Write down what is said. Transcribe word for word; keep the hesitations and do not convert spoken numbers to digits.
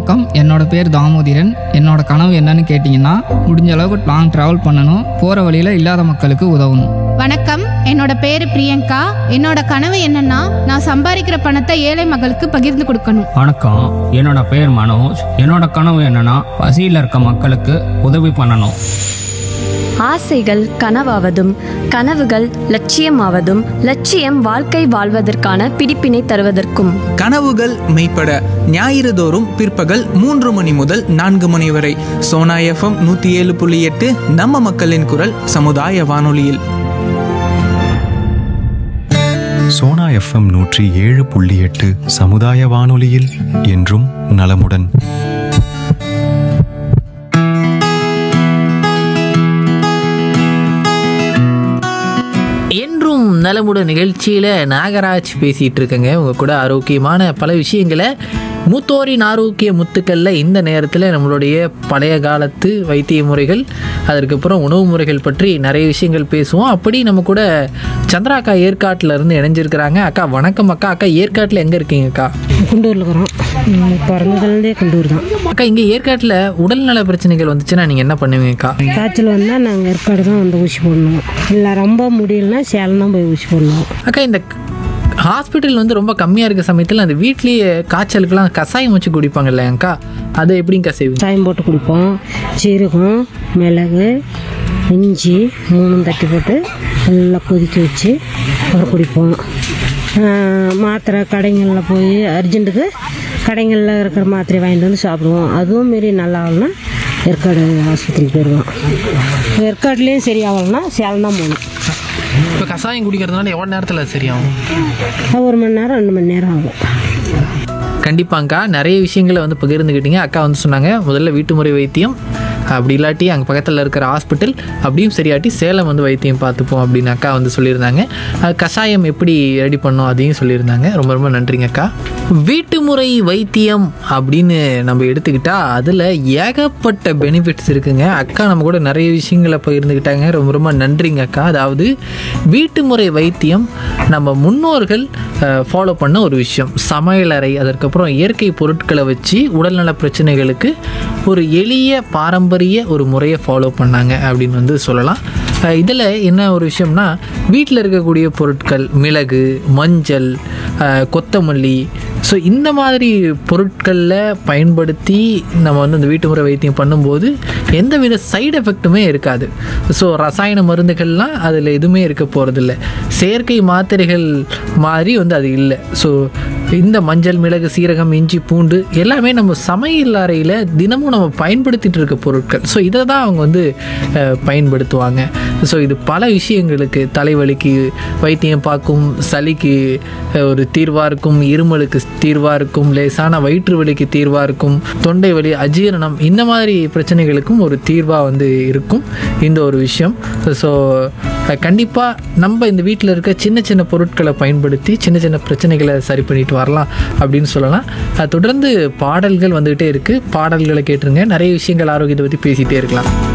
வணக்கம், என்னோட பேர் தாமோதிரன். என்னோட கனவு என்னன்னு கேட்டிங்கன்னா, முடிஞ்ச அளவுக்கு லாங் ட்ராவல் பண்ணணும், போகிற வழியில் இல்லாத மக்களுக்கு உதவணும். வணக்கம், என்னோட பேரு பிரியங்கா. என்னோட கனவு என்னன்னா, நான் சம்பாதிக்கிற பணத்தை ஏழை மக்களுக்கு பகிர்ந்து கொடுக்கணும். வணக்கம், என்னோட பேர் மனோஜ். என்னோட கனவு என்னன்னா, பசியில் இருக்க மக்களுக்கு உதவி பண்ணணும். ஆசைகள் கனவாவதும் கனவுகள் லட்சியமாவதும் லட்சியம் வாழ்க்கை வாழ்வதற்கான பிடிப்பினை தருவதற்கும். கனவுகள் மெய்ப்பட ஞாயிறு தோறும் பிற்பகல் மூன்று மணி முதல் நான்கு மணி வரை சோனா எஃப்எம் நூற்றி ஏழு புள்ளி எட்டு நம்ம மக்களின் குரல் சமுதாய வானொலியில். சோனா எஃப்எம் நூற்றி ஏழு புள்ளி எட்டு சமுதாய வானொலியில் என்றும் நலமுடன். என்றும் நலமுடன் நிகழ்ச்சியில் நாகராஜ் பேசிகிட்டு இருக்கேங்க. உங்கள் கூட ஆரோக்கியமான பல விஷயங்களை மூத்தோரின் ஆரோக்கிய முத்துக்களில் இந்த நேரத்தில் நம்மளுடைய பழைய காலத்து வைத்திய முறைகள், அதற்கப்புறம் உணவு முறைகள் பற்றி நிறைய விஷயங்கள் பேசுவோம். அப்படி நம்ம கூட சந்திரா அக்கா ஏற்காட்டில் இருந்து இணைஞ்சிருக்கிறாங்க. அக்கா வணக்கம். அக்கா அக்கா ஏற்காட்டில் எங்கே இருக்கீங்க அக்கா? குண்டூரில் இருக்கிறோம். பிறந்ததுலேருந்தே குண்டூர் தான் அக்கா. இங்கே ஏற்காட்டில் உடல்நல பிரச்சனைகள் வந்துச்சுன்னா நீங்கள் என்ன பண்ணுவீங்கக்கா? காய்ச்சல் வந்தால் நாங்கள் ஏற்காடு தான் வந்து ஊசி போடணும், இல்லை ரொம்ப முடியலன்னா சேலம் தான் போய் ஊசி போடணும். அக்கா, இந்த ஹாஸ்பிட்டல் வந்து ரொம்ப கம்மியாக இருக்க சமயத்தில் அந்த வீட்லேயே காய்ச்சலுக்கெல்லாம் கஷாயம் வச்சு குடிப்பாங்க இல்லையாக்கா, அதை எப்படிங்கக்கா செய்வீங்க? சாயம் போட்டு குடிப்போம். சீரகம், மிளகு, இஞ்சி மூணும் தட்டி போட்டு நல்லா கொதிக்க வச்சு அப்புறம் குடிப்போம். மாத்திரை கடைகளில் போய் அர்ஜென்ட்டுக்கு கடைகளில் இருக்கிற மாத்திரை வாங்கிட்டு வந்து சாப்பிடுவோம். அதுவும் மாரி நல்லா ஆகலைன்னா ஏற்காடு ஆஸ்பத்திரிக்கு போயிடுவோம். ஏற்காடுலேயும் சரி ஆகலைன்னா சேலம் தான் போகணும். இப்போ கஷாயம் குடிக்கிறதுனால எவ்வளோ நேரத்தில் சரியாகும்? ஒரு மணி நேரம் ரெண்டு மணி நேரம் ஆகும். கண்டிப்பாங்கக்கா, நிறைய விஷயங்களை வந்து பகிர்ந்துக்கிட்டீங்க. அக்கா வந்து சொன்னாங்க, முதல்ல வீட்டு முறை வைத்தியம், அப்படி இல்லாட்டி அங்கே பக்கத்தில் இருக்கிற ஹாஸ்பிட்டல், அப்படியும் சரியாட்டி சேலம் வந்து வைத்தியம் பார்த்துப்போம் அப்படின்னு அக்கா வந்து சொல்லியிருந்தாங்க. கஷாயம் எப்படி ரெடி பண்ணோம் அதையும் சொல்லியிருந்தாங்க. ரொம்ப ரொம்ப நன்றிங்க அக்கா. வீட்டு முறை வைத்தியம் அப்படின்னு நம்ம எடுத்துக்கிட்டால் அதில் ஏகப்பட்ட பெனிஃபிட்ஸ் இருக்குங்க. அக்கா நம்ம கூட நிறைய விஷயங்களை பகிர்ந்துக்கிட்டாங்க. ரொம்ப ரொம்ப நன்றிங்க அக்கா. அதாவது வீட்டு முறை வைத்தியம் நம்ம முன்னோர்கள் ஃபாலோ பண்ண ஒரு விஷயம். சமையலறை, அதற்கப்புறம் இயற்கை பொருட்களை வச்சு உடல்நல பிரச்சனைகளுக்கு ஒரு எளிய பாரம்பரிய ஒரு முறையை ஃபாலோ பண்ணாங்க அப்படின்னு வந்து சொல்லலாம். இதில் என்ன ஒரு விஷயம்னா, வீட்டில் இருக்கக்கூடிய பொருட்கள் மிளகு, மஞ்சள், கொத்தமல்லி, ஸோ இந்த மாதிரி பொருட்களில் பயன்படுத்தி நம்ம வந்து இந்த வீட்டு முறை வைத்தியம் பண்ணும்போது எந்தவித சைடு எஃபெக்ட்டுமே இருக்காது. ஸோ ரசாயன மருந்துகள்லாம் அதில் எதுவுமே இருக்க போகிறதில்ல. செயற்கை மாத்திரைகள் மாதிரி வந்து அது இல்லை. ஸோ இந்த மஞ்சள், மிளகு, சீரகம், இஞ்சி, பூண்டு எல்லாமே நம்ம சமையல் அறையில் தினமும் நம்ம பயன்படுத்திகிட்டு இருக்க பொருட்கள். ஸோ இதை தான் அவங்க வந்து பயன்படுத்துவாங்க. ஸோ இது பல விஷயங்களுக்கு, தலைவலிக்கு வைத்தியம் பார்க்கும், சளிக்கு ஒரு தீர்வாக இருக்கும், இருமலுக்கு தீர்வாக இருக்கும், லேசான வயிற்று வலிக்கு தீர்வாக இருக்கும், தொண்டை வலி, அஜீரணம், இந்த மாதிரி பிரச்சனைகளுக்கும் ஒரு தீர்வாக வந்து இருக்கும் இந்த ஒரு விஷயம். ஸோ கண்டிப்பாக நம்ம இந்த வீட்டில் இருக்க சின்ன சின்ன பொருட்களை பயன்படுத்தி சின்ன சின்ன பிரச்சனைகளை சரி பண்ணிட்டு வரலாம் அப்படின்னு சொல்லலாம். தொடர்ந்து பாடல்கள் வந்துகிட்டே இருக்குது. பாடல்களை கேட்டுருங்க. நிறைய விஷயங்கள் ஆரோக்கியத்தை பற்றி பேசிகிட்டே இருக்கலாம்.